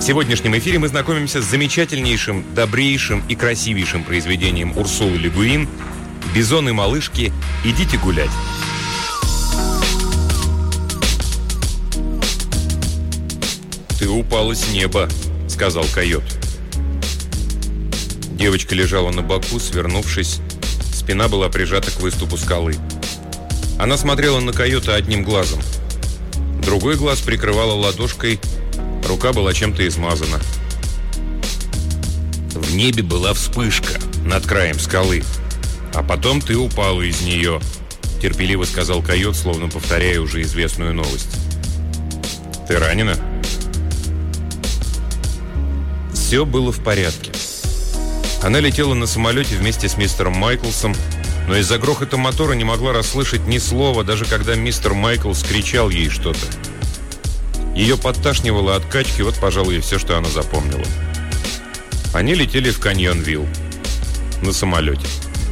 В сегодняшнем эфире мы знакомимся с замечательнейшим, добрейшим и красивейшим произведением Урсулы Ле Гуин «Бизоны малышки, идите гулять». «Ты упала с неба», — сказал койот. Девочка лежала на боку, свернувшись. Спина была прижата к выступу скалы. Она смотрела на койота одним глазом. Другой глаз прикрывала ладошкой, рука была чем-то измазана. В небе была вспышка над краем скалы. «А потом ты упала из нее», — терпеливо сказал койот, словно повторяя уже известную новость. «Ты ранена?» Все было в порядке. Она летела на самолете вместе с мистером Майклсом, но из-за грохота мотора не могла расслышать ни слова, даже когда мистер Майклс кричал ей что-то. Ее подташнивало от качки, вот, пожалуй, и все, что она запомнила. Они летели в Каньон-Вилл на самолете.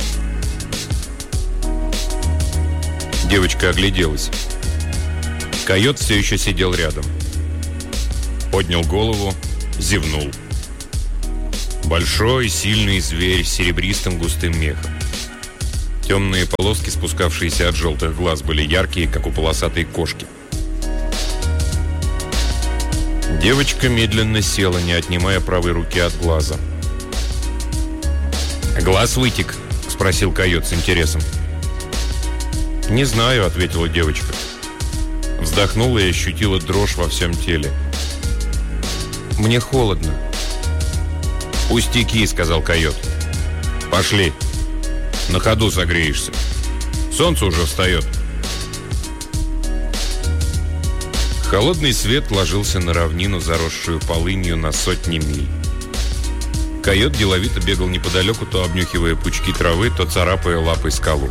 Девочка огляделась. Койот все еще сидел рядом. Поднял голову, зевнул. Большой, сильный зверь с серебристым густым мехом. Темные полоски, спускавшиеся от желтых глаз, были яркие, как у полосатой кошки. Девочка медленно села, не отнимая правой руки от глаза. «Глаз вытек?» – спросил койот с интересом. «Не знаю», – ответила девочка. Вздохнула и ощутила дрожь во всем теле. «Мне холодно». «Пустяки», – сказал койот. «Пошли. На ходу согреешься. Солнце уже встает». Холодный свет ложился на равнину, заросшую полынью на сотни миль. Койот деловито бегал неподалеку, то обнюхивая пучки травы, то царапая лапой скалу.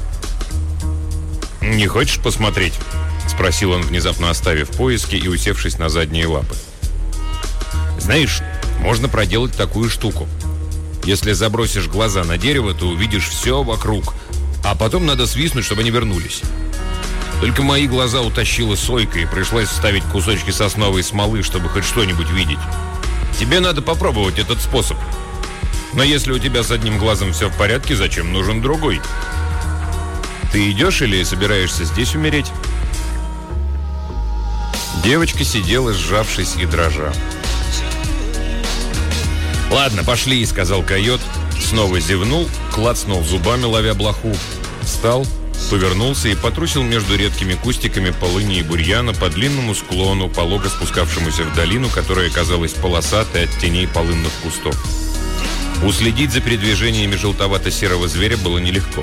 «Не хочешь посмотреть?» – спросил он, внезапно оставив поиски и усевшись на задние лапы. «Знаешь, можно проделать такую штуку. Если забросишь глаза на дерево, то увидишь все вокруг, а потом надо свистнуть, чтобы они вернулись. Только мои глаза утащила сойка, и пришлось вставить кусочки сосновой смолы, чтобы хоть что-нибудь видеть. Тебе надо попробовать этот способ. Но если у тебя с одним глазом все в порядке, зачем нужен другой? Ты идешь или собираешься здесь умереть?» Девочка сидела, сжавшись и дрожа. «Ладно, пошли», — сказал койот, снова зевнул, клацнул зубами, ловя блоху, встал, повернулся и потрусил между редкими кустиками полыни и бурьяна по длинному склону, полого спускавшемуся в долину, которая казалась полосатой от теней полынных кустов. Уследить за передвижениями желтовато-серого зверя было нелегко.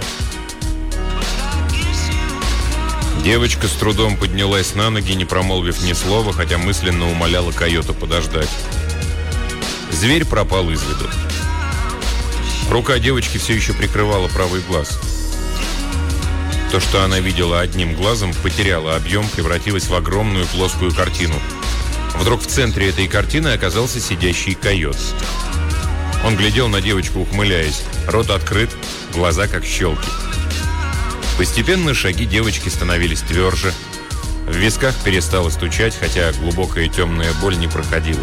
Девочка с трудом поднялась на ноги, не промолвив ни слова, хотя мысленно умоляла койота подождать. Зверь пропал из виду. Рука девочки все еще прикрывала правый глаз. То, что она видела одним глазом, потеряло объем, превратилось в огромную плоскую картину. Вдруг в центре этой картины оказался сидящий койот. Он глядел на девочку, ухмыляясь. Рот открыт, глаза как щелки. Постепенно шаги девочки становились тверже. В висках перестало стучать, хотя глубокая темная боль не проходила.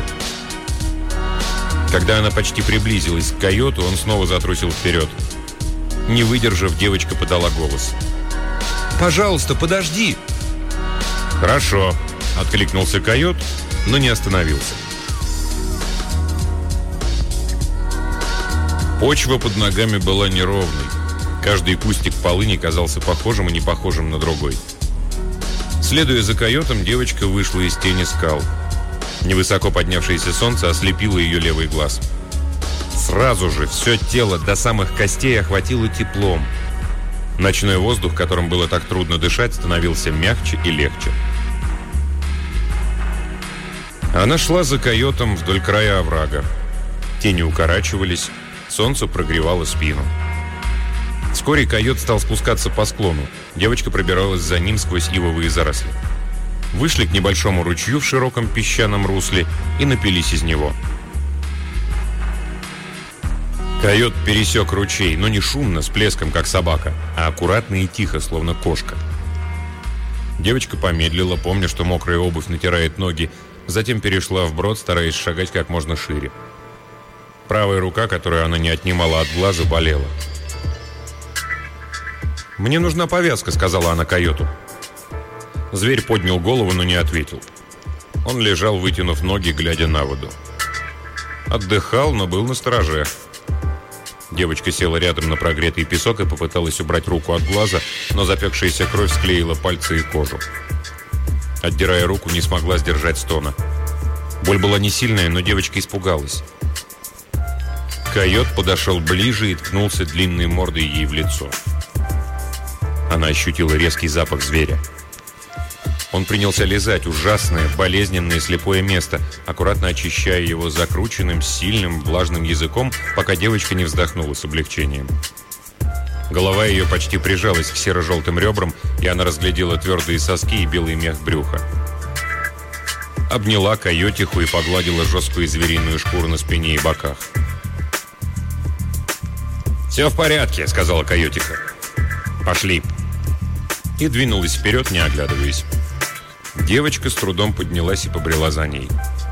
Когда она почти приблизилась к койоту, он снова затрусил вперед. Не выдержав, девочка подала голос. «Пожалуйста, подожди!» «Хорошо», — откликнулся койот, но не остановился. Почва под ногами была неровной. Каждый кустик полыни казался похожим и не похожим на другой. Следуя за койотом, девочка вышла из тени скал. Невысоко поднявшееся солнце ослепило ее левый глаз. Сразу же все тело до самых костей охватило теплом. Ночной воздух, которым было так трудно дышать, становился мягче и легче. Она шла за койотом вдоль края оврага. Тени укорачивались, солнце прогревало спину. Вскоре койот стал спускаться по склону. Девочка пробиралась за ним сквозь ивовые заросли. Вышли к небольшому ручью в широком песчаном русле и напились из него. Койот пересек ручей, но не шумно, с плеском, как собака, а аккуратно и тихо, словно кошка. Девочка помедлила, помня, что мокрая обувь натирает ноги, Затем перешла вброд, стараясь шагать как можно шире. Правая рука, которую она не отнимала от глаза, болела. «Мне нужна повязка», — сказала она койоту. Зверь поднял голову, но не ответил. Он лежал, вытянув ноги, глядя на воду. Отдыхал, но был настороже. Девочка села рядом на прогретый песок и попыталась убрать руку от глаза, но запекшаяся кровь склеила пальцы и кожу. Отдирая руку, не смогла сдержать стона. Боль была не сильная, но девочка испугалась. Койот подошел ближе и ткнулся длинной мордой ей в лицо. Она ощутила резкий запах зверя. Он принялся лизать ужасное, болезненное слепое место, аккуратно очищая его закрученным, сильным, влажным языком, пока девочка не вздохнула с облегчением. Голова ее почти прижалась к серо-желтым ребрам, и она разглядела твердые соски и белый мех брюха. Обняла койотиху и погладила жесткую звериную шкуру на спине и боках. «Все в порядке», — сказала койотиха. «Пошли». И двинулась вперед, не оглядываясь. Девочка с трудом поднялась и побрела за ней.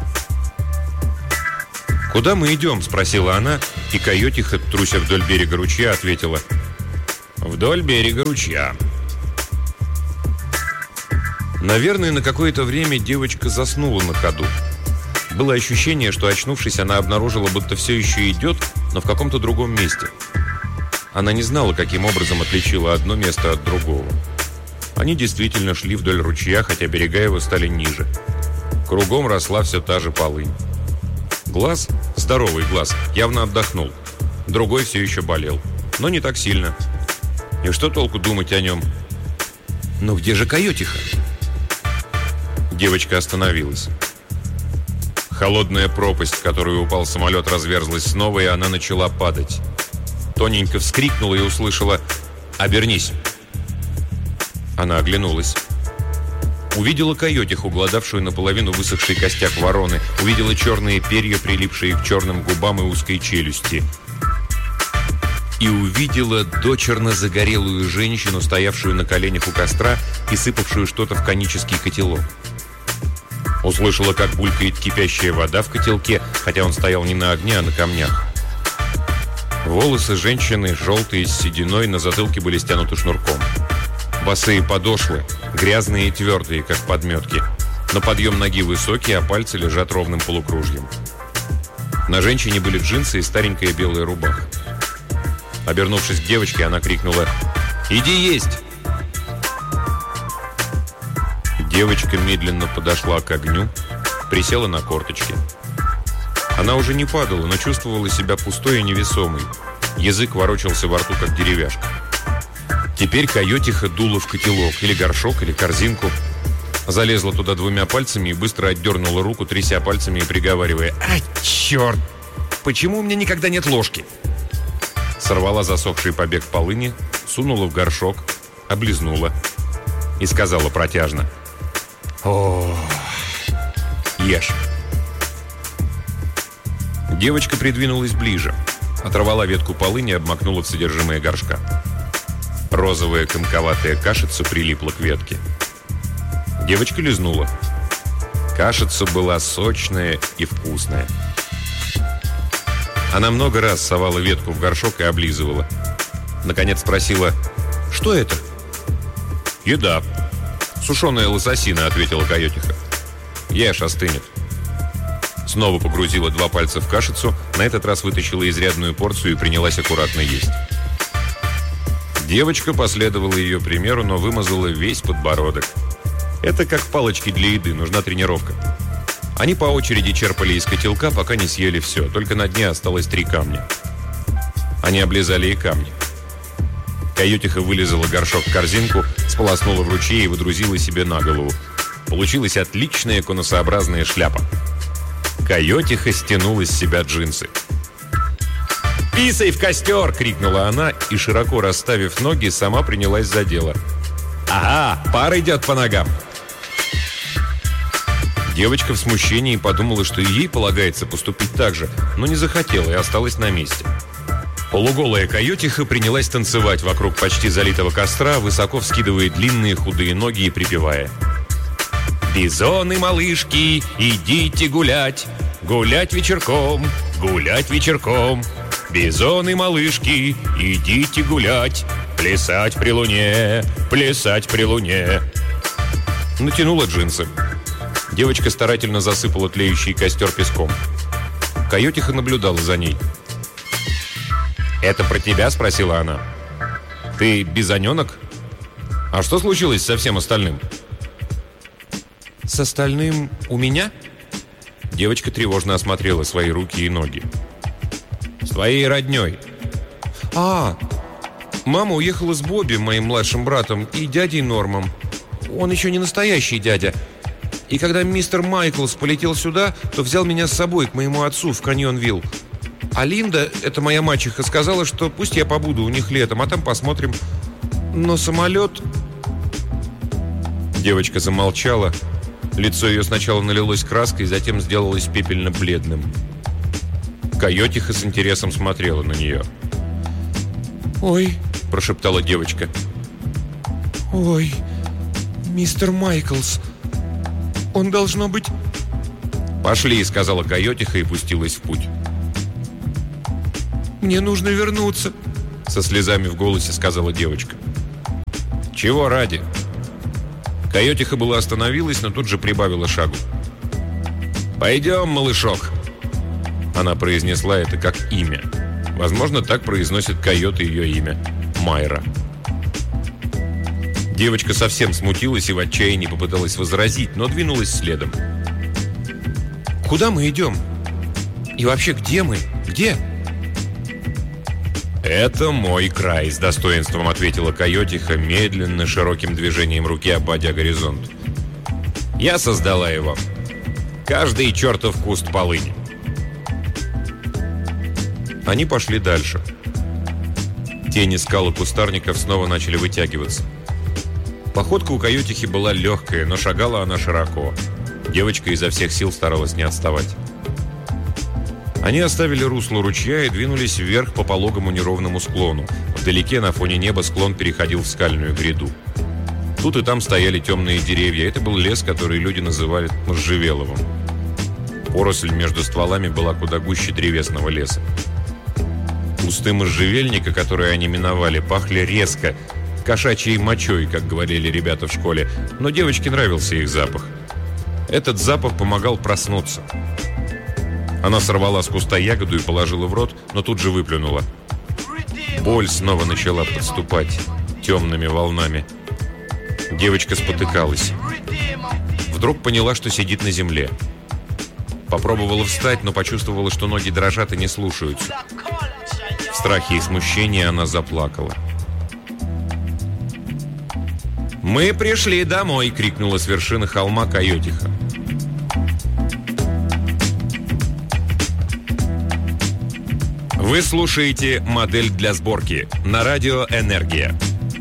«Куда мы идем?» – спросила она, и койотиха, труся вдоль берега ручья, ответила: «Вдоль берега ручья». Наверное, на какое-то время девочка заснула на ходу. Было ощущение, что, очнувшись, она обнаружила, будто все еще идет, но в каком-то другом месте. Она не знала, каким образом отличила одно место от другого. Они действительно шли вдоль ручья, хотя берега его стали ниже. Кругом росла все та же полынь. Глаз, здоровый глаз, явно отдохнул. Другой все еще болел, но не так сильно. И что толку думать о нем? «Но где же койотиха?» Девочка остановилась. Холодная пропасть, в которую упал самолет, разверзлась снова, и она начала падать. Тоненько вскрикнула и услышала: «Обернись!» Она оглянулась. Увидела койотиху, гладавшую наполовину высохший костяк вороны. Увидела черные перья, прилипшие к черным губам и узкой челюсти. И увидела дочерно загорелую женщину, стоявшую на коленях у костра и сыпавшую что-то в конический котелок. Услышала, как булькает кипящая вода в котелке, хотя он стоял не на огне, а на камнях. Волосы женщины, желтые с сединой, на затылке были стянуты шнурком. Босые подошвы, грязные и твердые, как подметки. Но подъем ноги высокий, а пальцы лежат ровным полукружьем. На женщине были джинсы и старенькая белая рубаха. Обернувшись к девочке, она крикнула: «Иди есть!» Девочка медленно подошла к огню, присела на корточки. Она уже не падала, но чувствовала себя пустой и невесомой. Язык ворочался во рту, как деревяшка. Теперь койотиха дула в котелок, или горшок, или корзинку. Залезла туда двумя пальцами и быстро отдернула руку, тряся пальцами и приговаривая: «Ай, черт! Почему у меня никогда нет ложки?» Сорвала засохший побег полыни, сунула в горшок, облизнула и сказала протяжно: «О, ешь». Девочка придвинулась ближе, оторвала ветку полыни и обмакнула в содержимое горшка. Розовая комковатая кашица прилипла к ветке. Девочка лизнула. Кашица была сочная и вкусная. Она много раз совала ветку в горшок и облизывала. Наконец спросила: «Что это?» «Еда. Сушеная лососина», — ответила койотиха. «Ешь, остынет». Снова погрузила 2 пальца в кашицу, на этот раз вытащила изрядную порцию и принялась аккуратно есть. Девочка последовала ее примеру, но вымазала весь подбородок. Это как палочки для еды, нужна тренировка. Они по очереди черпали из котелка, пока не съели все, только на дне осталось 3 камня. Они облизали и камни. Койотиха вылезала горшок в корзинку, сполоснула в ручье и выдрузила себе на голову. Получилась отличная конусообразная шляпа. Койотиха стянула с себя джинсы. «Писай в костер!» — крикнула она и, широко расставив ноги, сама принялась за дело. «Ага, пар идет по ногам!» Девочка в смущении подумала, что и ей полагается поступить так же, но не захотела и осталась на месте. Полуголая койотиха принялась танцевать вокруг почти залитого костра, высоко вскидывая длинные худые ноги и припевая. Бизоны, малышки, идите гулять, гулять вечерком, гулять вечерком. Бизоны, малышки, идите гулять, плясать при луне, плясать при луне. Натянула джинсы. Девочка старательно засыпала тлеющий костер песком. Койотиха наблюдала за ней. «Это про тебя?» – спросила она. «Ты бизоненок? А что случилось со всем остальным?» «С остальным у меня?» Девочка тревожно осмотрела свои руки и ноги. «С твоей родней». Мама уехала с Бобби, моим младшим братом, и дядей Нормом. Он еще не настоящий дядя. И когда мистер Майклс полетел сюда, то взял меня с собой к моему отцу в Каньон-Вилл. А Линда, это моя мачеха, сказала, что пусть я побуду у них летом, а там посмотрим. Но самолет...» Девочка замолчала. Лицо ее сначала налилось краской, затем сделалось пепельно-бледным. Койотиха с интересом смотрела на нее. «Ой», – прошептала девочка. «Ой, мистер Майклс, он должно быть...» «Пошли», – сказала Койотиха и пустилась в путь. «Мне нужно вернуться», – со слезами в голосе сказала девочка. «Чего ради?» Койотиха была остановилась, но тут же прибавила шагу. «Пойдем, малышок». Она произнесла это как имя. Возможно, так произносит койот ее имя. Майра. Девочка совсем смутилась и в отчаянии попыталась возразить, но двинулась следом. «Куда мы идем? И вообще, где мы? Где?» «Это мой край», — с достоинством ответила Койотиха, медленно, широким движением руки обводя горизонт. «Я создала его. Каждый чертов куст полыни». Они пошли дальше. Тени скал и кустарников снова начали вытягиваться. Походка у Койотихи была легкая, но шагала она широко. Девочка изо всех сил старалась не отставать. Они оставили русло ручья и двинулись вверх по пологому неровному склону. Вдалеке на фоне неба склон переходил в скальную гряду. Тут и там стояли темные деревья. Это был лес, который люди называли можжевеловым. Поросль между стволами была куда гуще древесного леса. Кусты можжевельника, которые они миновали, пахли резко, кошачьей мочой, как говорили ребята в школе, но девочке нравился их запах. Этот запах помогал проснуться. Она сорвала с куста ягоду и положила в рот, но тут же выплюнула. Боль снова начала подступать темными волнами. Девочка спотыкалась. Вдруг поняла, что сидит на земле. Попробовала встать, но почувствовала, что ноги дрожат и не слушаются. В страхе и смущении она заплакала. «Мы пришли домой!» — крикнула с вершины холма Койотиха. Вы слушаете «Модель для сборки» на радио «Энергия».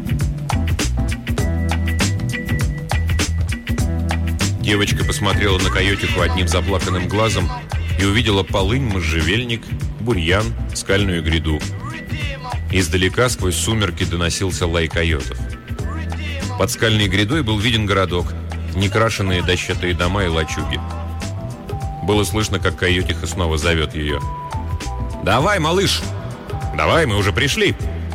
Девочка посмотрела на Койотиху одним заплаканным глазом и увидела полынь, можжевельник, бурьян, скальную гряду. Издалека сквозь сумерки доносился лай койотов. Под скальной грядой был виден городок, некрашенные дощатые дома и лачуги. Было слышно, как Койотиха снова зовет ее. «Давай, малыш! Давай, мы уже пришли!»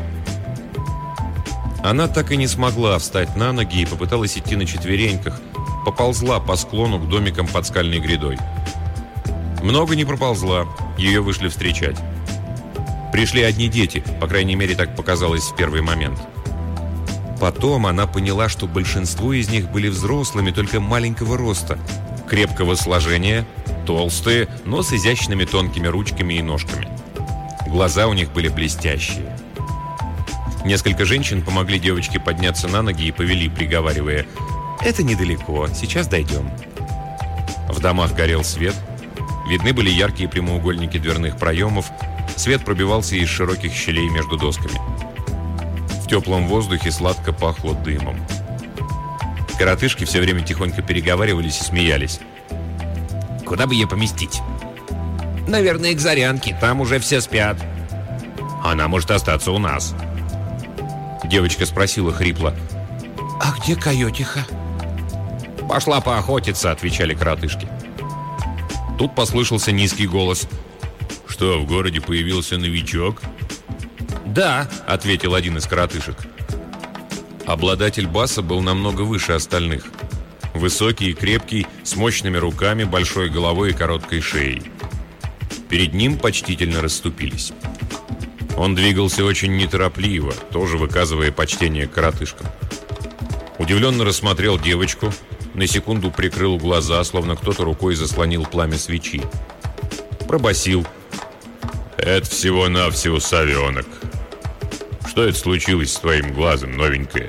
Она так и не смогла встать на ноги и попыталась идти на четвереньках, поползла по склону к домикам под скальной грядой. Много не проползла, ее вышли встречать. Пришли одни дети, по крайней мере, так показалось в первый момент. Потом она поняла, что большинство из них были взрослыми, только маленького роста, крепкого сложения, толстые, но с изящными тонкими ручками и ножками. Глаза у них были блестящие. Несколько женщин помогли девочке подняться на ноги и повели, приговаривая: «Это недалеко, сейчас дойдем». В домах горел свет. Видны были яркие прямоугольники дверных проемов. Свет пробивался из широких щелей между досками. В теплом воздухе сладко пахло дымом. Коротышки все время тихонько переговаривались и смеялись. «Куда бы ее поместить?» «Наверное, к Зарянке, там уже все спят». «Она может остаться у нас». Девочка спросила хрипло: «А где Койотиха?» «Пошла поохотиться», — отвечали коротышки. Тут послышался низкий голос. «Что, в городе появился новичок?» «Да», — ответил один из коротышек. Обладатель баса был намного выше остальных. Высокий и крепкий, с мощными руками, большой головой и короткой шеей. Перед ним почтительно расступились. Он двигался очень неторопливо, тоже выказывая почтение к коротышкам. Удивленно рассмотрел девочку, на секунду прикрыл глаза, словно кто-то рукой заслонил пламя свечи. Пробасил. «Это всего-навсего совенок. Что это случилось с твоим глазом, новенькая?»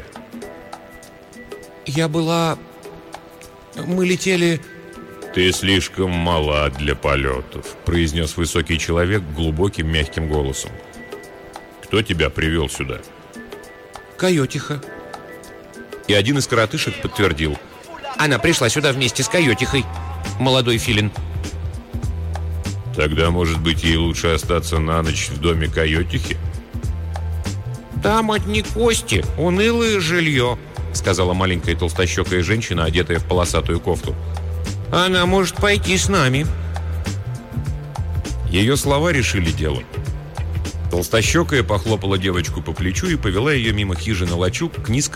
«Я была... Мы летели...» «Ты слишком мала для полетов», — произнес высокий человек глубоким мягким голосом. «Кто тебя привел сюда?» «Койотиха». И один из коротышек подтвердил. «Она пришла сюда вместе с Койотихой, молодой филин». «Тогда, может быть, ей лучше остаться на ночь в доме Койотихи?» «Там одни кости, унылое жилье», — сказала маленькая толстощекая женщина, одетая в полосатую кофту. «Она может пойти с нами». Ее слова решили дело. Толстощекая похлопала девочку по плечу и повела ее мимо хижины лачуг к низкому